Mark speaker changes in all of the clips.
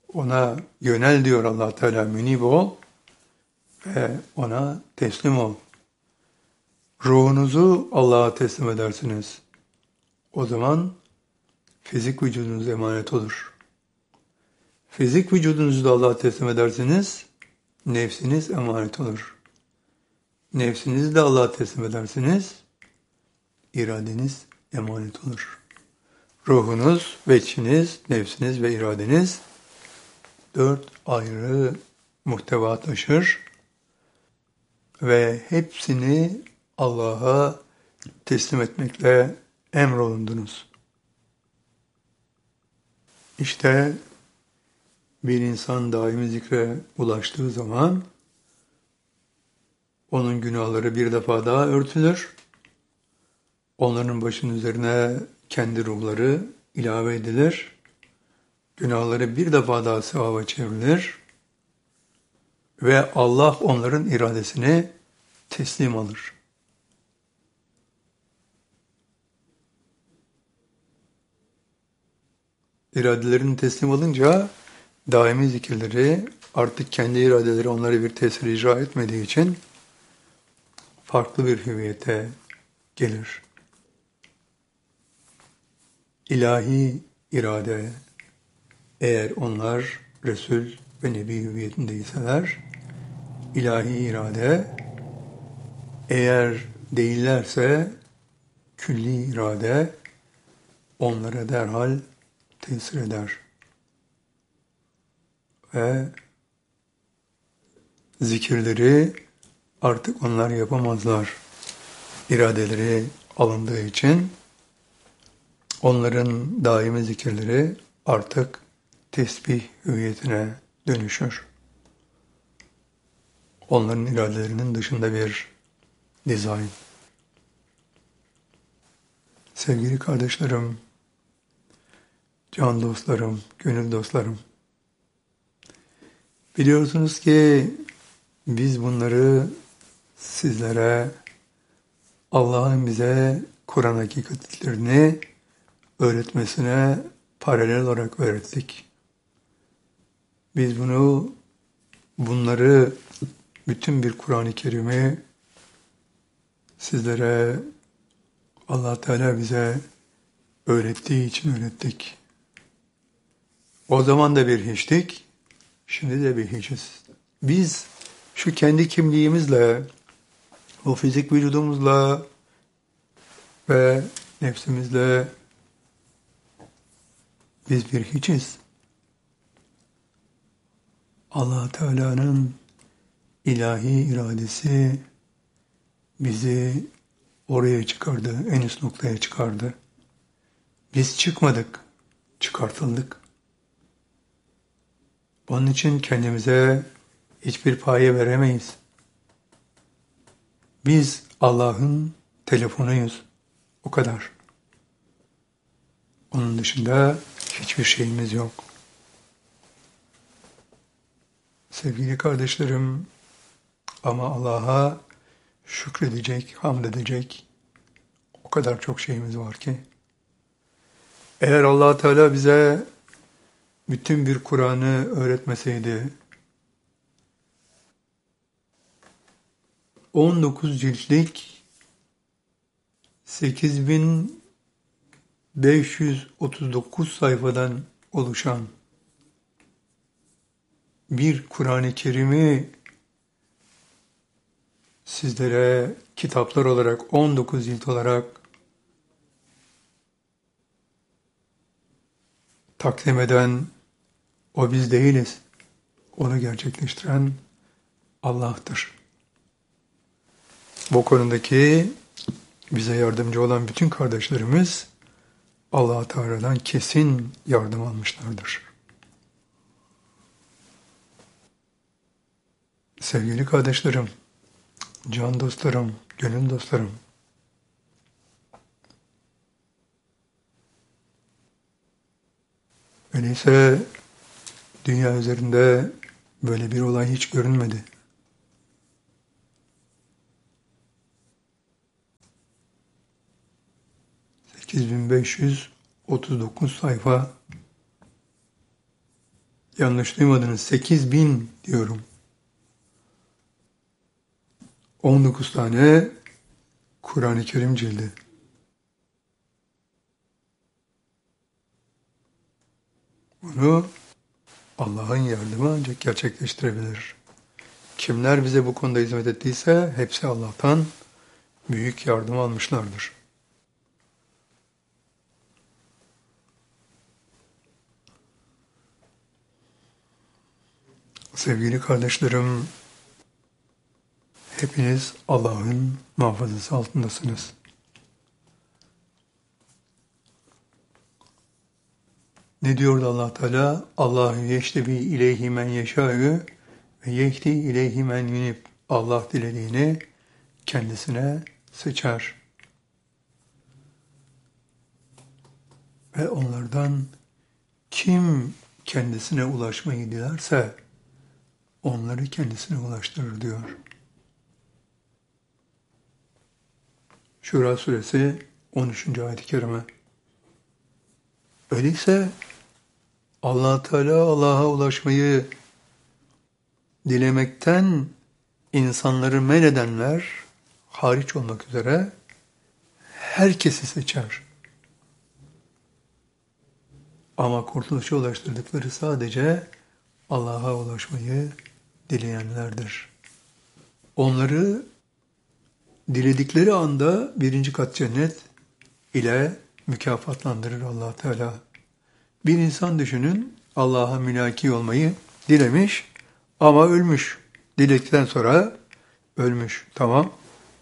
Speaker 1: Ona yönel diyor Allah Teala, münib ol ve ona teslim ol. Ruhunuzu Allah'a teslim edersiniz. O zaman fizik vücudunuz emanet olur. Fizik vücudunuzu da Allah'a teslim edersiniz, nefsiniz emanet olur. Nefsinizi de Allah'a teslim edersiniz, iradeniz emanet olur. Ruhunuz, veçhiniz, nefsiniz ve iradeniz 4 ayrı muhteva taşır ve hepsini Allah'a teslim etmekle emrolundunuz. İşte bir insan daimi zikre ulaştığı zaman onun günahları bir defa daha örtülür. Onların başının üzerine kendi ruhları ilave edilir. Günahları bir defa daha sevaba çevrilir. Ve Allah onların iradesini teslim alır. İradelerini teslim alınca daimi zikirleri artık kendi iradeleri onlara bir tesir icra etmediği için farklı bir hüviyete gelir. İlahi irade, eğer onlar Resul ve Nebi hüviyetindeyseler, ilahi irade, eğer değillerse külli irade onlara derhal tesir eder. Ve zikirleri artık onlar yapamazlar. İradeleri alındığı için onların daimi zikirleri artık tesbih hüviyetine dönüşür. Onların iradelerinin dışında bir dizayn. Sevgili kardeşlerim, can dostlarım, gönül dostlarım, biliyorsunuz ki biz bunları sizlere Allah'ın bize Kur'an hakikatlerini öğretmesine paralel olarak öğrettik. Biz bunları bütün bir Kur'an-ı Kerim'i sizlere Allah Teala bize öğrettiği için öğrettik. O zaman da bir hiçtik, şimdi de bir hiçiz. Biz şu kendi kimliğimizle, o fizik vücudumuzla ve nefsimizle biz bir hiçiz. Allah Teala'nın ilahi iradesi bizi oraya çıkardı, en üst noktaya çıkardı. Biz çıkmadık, çıkartıldık. Onun için kendimize hiçbir paye veremeyiz. Biz Allah'ın telefonuyuz. O kadar. Onun dışında hiçbir şeyimiz yok. Sevgili kardeşlerim, ama Allah'a şükredecek, hamd edecek o kadar çok şeyimiz var ki. Eğer Allah Teala bize bütün bir Kur'an'ı öğretmeseydi, 19 ciltlik 8539 sayfadan oluşan bir Kur'an-ı Kerim'i sizlere kitaplar olarak 19 cilt olarak takdim eden o biz değiliz. Onu gerçekleştiren Allah'tır. Bu konudaki bize yardımcı olan bütün kardeşlerimiz Allah Teala'dan kesin yardım almışlardır. Sevgili kardeşlerim, can dostlarım, gönül dostlarım, öyleyse dünya üzerinde böyle bir olay hiç görünmedi. ...8539 sayfa... Yanlış duymadınız. 8.000 diyorum. 19 tane Kur'an-ı Kerim cildi. Bunu Allah'ın yardımı ancak gerçekleştirebilir. Kimler bize bu konuda hizmet ettiyse hepsi Allah'tan büyük yardım almışlardır. Sevgili kardeşlerim, hepiniz Allah'ın muhafazası altındasınız. Ne diyordu Allah Teala? Allahu yeştebi ileyhi men yeşâ'ü ve yehdi ileyhi men yunib. Allah dilediğini kendisine seçer. Ve onlardan kim kendisine ulaşmayı dilerse onları kendisine ulaştırır diyor. Şura suresi 13. ayet-i kerime. Öyleyse Allah Teala Allah'a ulaşmayı dilemekten insanları men edenler hariç olmak üzere herkesi seçer. Ama kurtuluşa ulaştırdıkları sadece Allah'a ulaşmayı dileyenlerdir. Onları diledikleri anda 1. kat cennet ile mükafatlandırır Allah Teala. Bir insan düşünün, Allah'a mülaki olmayı dilemiş ama ölmüş. Diledikten sonra ölmüş. Tamam.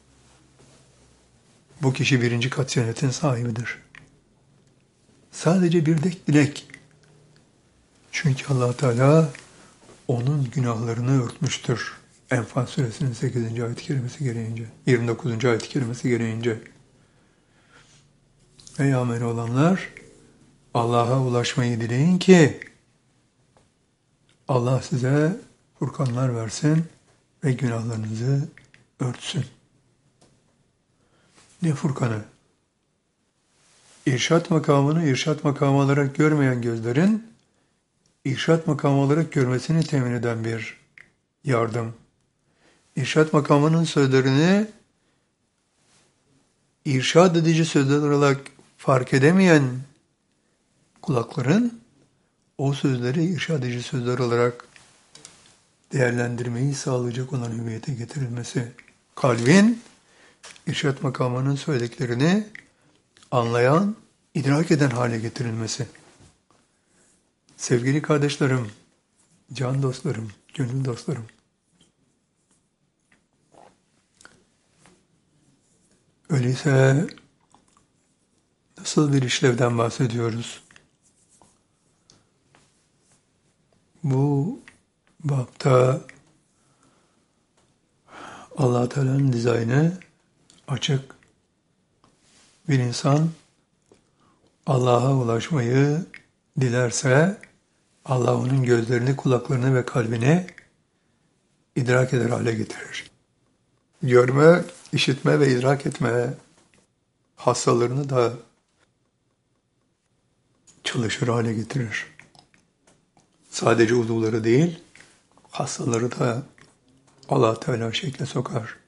Speaker 1: Bu kişi 1. kat cennetin sahibidir. Sadece bir dilek. Çünkü Allah Teala onun günahlarını örtmüştür. Enfal suresinin 8. ayet-i kerimesi gereğince, 29. ayet-i kerimesi gereğince. Ey ameli olanlar, Allah'a ulaşmayı dileyin ki Allah size furkanlar versin ve günahlarınızı örtsün. Ne furkanı? İrşad makamını irşad makamı olarak görmeyen gözlerin irşad makamı olarak görmesini temin eden bir yardım. İrşad makamının sözlerini irşad edici sözler olarak fark edemeyen kulakların o sözleri irşad edici sözler olarak değerlendirmeyi sağlayacak olan hüviyete getirilmesi. Kalbin irşad makamının söylediklerini anlayan, idrak eden hale getirilmesi. Sevgili kardeşlerim, can dostlarım, gönül dostlarım, öyleyse nasıl bir işlevden bahsediyoruz? Bu bapta Allah Teala'nın dizaynı açık. Bir insan Allah'a ulaşmayı dilerse Allah onun gözlerini, kulaklarını ve kalbini idrak eder hale getirir. Görme, işitme ve idrak etme hassalarını da çalışır hale getirir. Sadece uzuvları değil, hassaları da Allah Teala şekle sokar.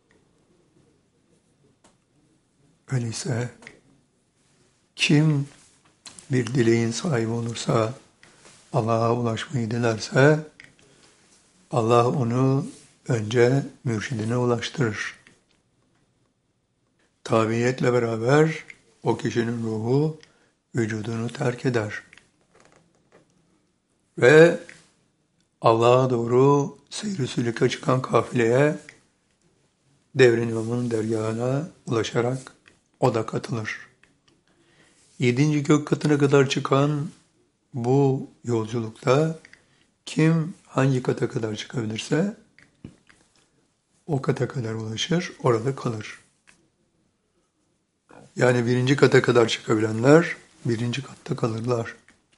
Speaker 1: Öyleyse kim bir dileğin sahibi olursa, Allah'a ulaşmayı dilerse, Allah onu önce mürşidine ulaştırır. Tabiiyetle beraber o kişinin ruhu vücudunu terk eder. Ve Allah'a doğru seyr-i sülüke çıkan kafileye devrin imamının dergahına ulaşarak o da katılır. 7. gök katına kadar çıkan bu yolculukta kim hangi kata kadar çıkabilirse o kata kadar ulaşır, orada kalır. Yani 1. kata kadar çıkabilenler 1. katta kalırlar.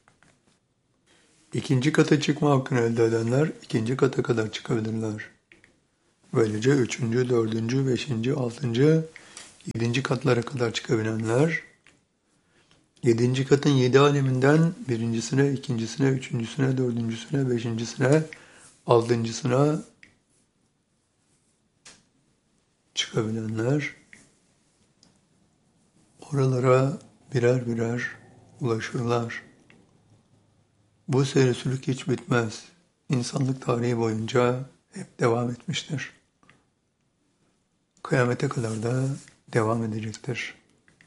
Speaker 1: 2. kata çıkma hakkını elde edenler 2. kata kadar çıkabilirler. Böylece 3., 4., 5., 6., 7. katlara kadar çıkabilenler 7. katın 7 aleminden birincisine, ikincisine, üçüncüsüne, dördüncüsüne, beşincisine, altıncısına çıkabilenler oralara birer birer ulaşırlar. Bu seyresülük hiç bitmez. İnsanlık tarihi boyunca hep devam etmiştir. Kıyamete kadar da devam edecektir.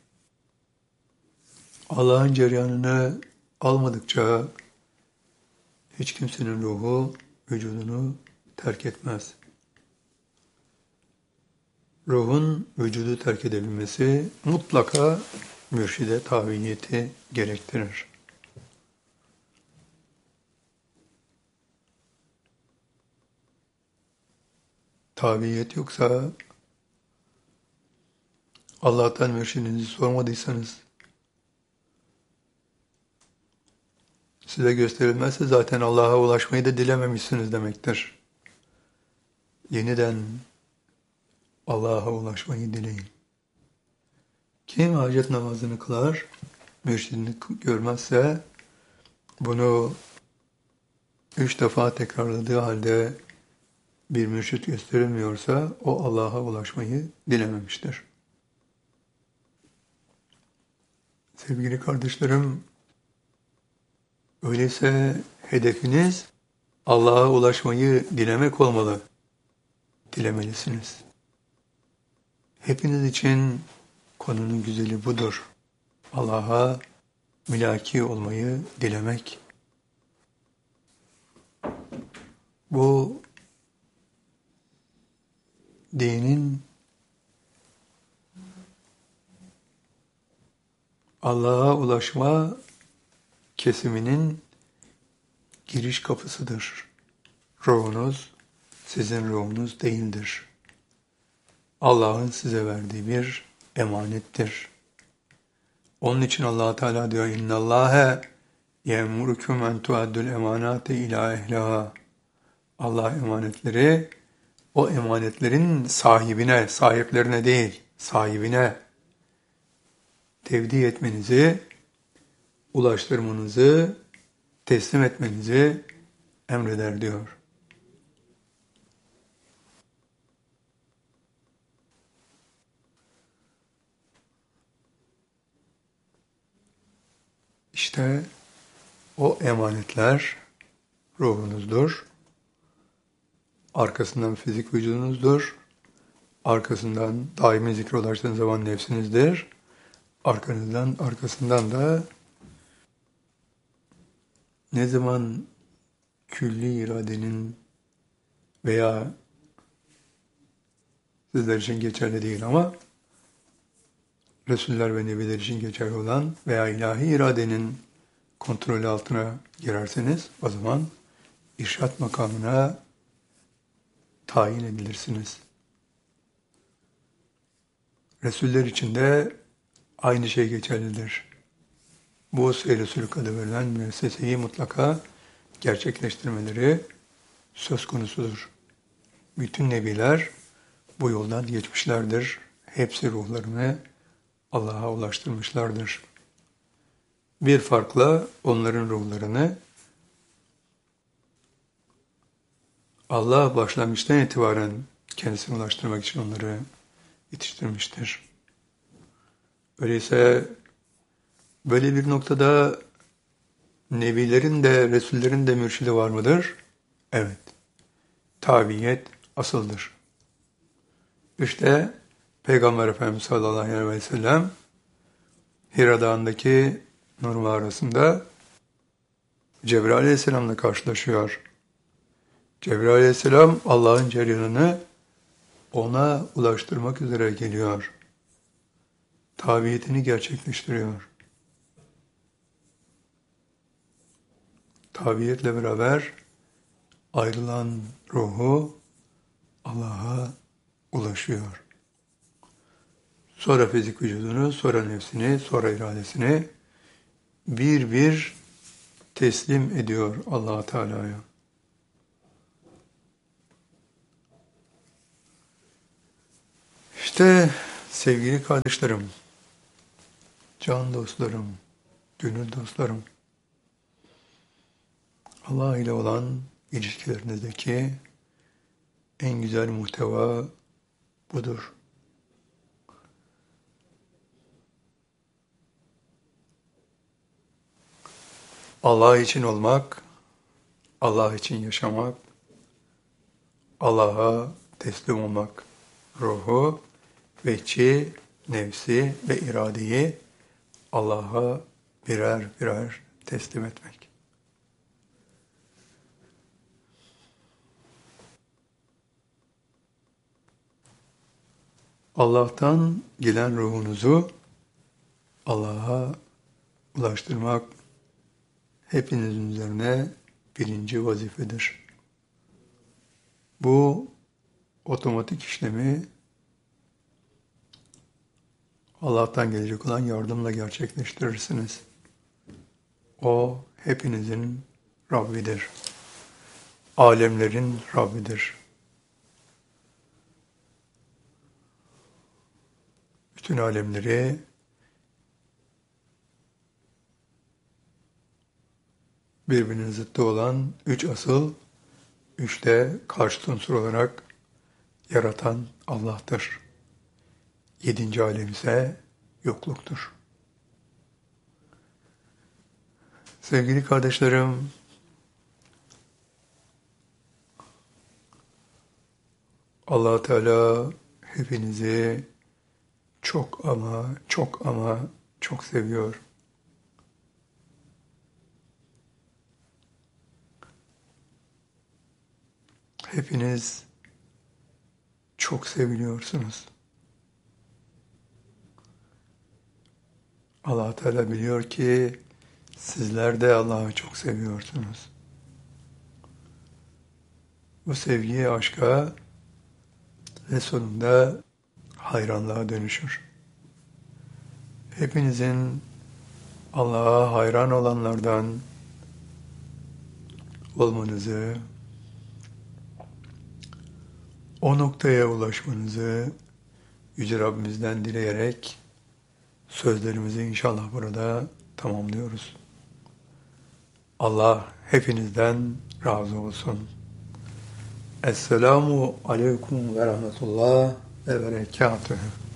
Speaker 1: Allah'ın cereyanını almadıkça hiç kimsenin ruhu vücudunu terk etmez. Ruhun vücudu terk edebilmesi mutlaka mürşide tabiyeti gerektirir. Tabiyet yoksa Allah'tan mürşidinizi sormadıysanız size gösterilmezse zaten Allah'a ulaşmayı da dilememişsiniz demektir. Yeniden Allah'a ulaşmayı dileyin. Kim hacet namazını kılar, mürşidini görmezse bunu 3 defa tekrarladığı halde bir mürşit gösterilmiyorsa o Allah'a ulaşmayı dilememiştir. Sevgili kardeşlerim, öyleyse hedefiniz Allah'a ulaşmayı dilemek olmalı. Dilemelisiniz. Hepiniz için konunun güzeli budur. Allah'a mülaki olmayı dilemek. Bu dinin Allah'a ulaşma kesiminin giriş kapısıdır. Ruhunuz sizin ruhunuz değildir. Allah'ın size verdiği bir emanettir. Onun için Allah Teala diyor: İnnallâhe ye'murukum en tuaddul emanâti ilâ ehliha. Allah emanetleri o emanetlerin sahibine, sahiplerine değil, sahibine tevdi etmenizi, ulaştırmanızı, teslim etmenizi emreder diyor. İşte o emanetler ruhunuzdur, arkasından fizik vücudunuzdur, arkasından daimi zikre ulaştığınız zaman nefsinizdir, arkasından da ne zaman külli iradenin veya sizler için geçerli değil ama Resuller ve Nebiler için geçerli olan veya ilahi iradenin kontrolü altına girerseniz o zaman irşat makamına tayin edilirsiniz. Resuller için de aynı şey geçerlidir. Bu seyre-sülük adı verilen müesseseyi mutlaka gerçekleştirmeleri söz konusudur. Bütün nebiler bu yoldan geçmişlerdir. Hepsi ruhlarını Allah'a ulaştırmışlardır. Bir farkla onların ruhlarını Allah başlangıçtan itibaren kendisine ulaştırmak için onları yetiştirmiştir. Öyleyse böyle bir noktada nebilerin de resullerin de mürşidi var mıdır? Evet. Tabiyet asıldır. İşte Peygamber Efendimiz sallallahu aleyhi ve sellem Hira Dağı'ndaki Nur mağarasında Cebrail aleyhisselamla karşılaşıyor. Cebrail aleyhisselam Allah'ın cereyanını ona ulaştırmak üzere geliyor. Tabiyetini gerçekleştiriyor. Tabiyetle beraber ayrılan ruhu Allah'a ulaşıyor. Sonra fizik vücudunu, sonra nefsini, sonra iradesini bir bir teslim ediyor Allah Teala'ya. İşte sevgili kardeşlerim, can dostlarım, gönül dostlarım. Allah ile olan ilişkilerinizdeki en güzel muhteva budur. Allah için olmak, Allah için yaşamak, Allah'a teslim olmak, ruhu, içi, nefsi ve iradeyi Allah'a birer birer teslim etmek. Allah'tan gelen ruhunuzu Allah'a ulaştırmak hepinizin üzerine birinci vazifedir. Bu otomatik işlemi Allah'tan gelecek olan yardımla gerçekleştirirsiniz. O hepinizin Rabbidir. Alemlerin Rabbidir. Bütün alemleri birbirinin zıttı olan üç asıl, üçte karşıt unsur olarak yaratan Allah'tır. Yedinci alem ise yokluktur. Sevgili kardeşlerim, Allah Teala hepinizi çok ama çok seviyor. Hepiniz çok seviliyorsunuz. Allah Teala biliyor ki sizler de Allah'ı çok seviyorsunuz. Bu sevgi aşka ve sonunda hayranlığa dönüşür. Hepinizin Allah'a hayran olanlardan olmanızı, o noktaya ulaşmanızı Yüce Rabbimizden dileyerek sözlerimizi inşallah burada tamamlıyoruz. Allah hepinizden razı olsun. Esselamu aleyküm ve rahmetullah ve berekatuhu.